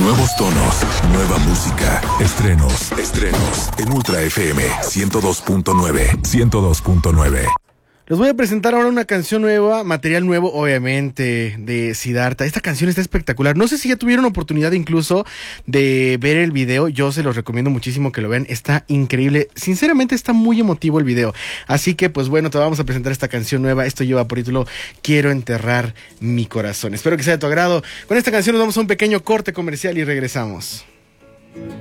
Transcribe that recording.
Nuevos tonos, nueva música, estrenos en Ultra FM 102.9. 102.9. Les voy a presentar ahora una canción nueva, material nuevo, obviamente, de Siddhartha. Esta canción está espectacular. No sé si ya tuvieron oportunidad incluso de ver el video. Yo se los recomiendo muchísimo que lo vean. Está increíble. Sinceramente está muy emotivo el video. Así que, pues bueno, te vamos a presentar esta canción nueva. Esto lleva por título Quiero enterrar mi corazón. Espero que sea de tu agrado. Con esta canción nos vamos a un pequeño corte comercial y regresamos.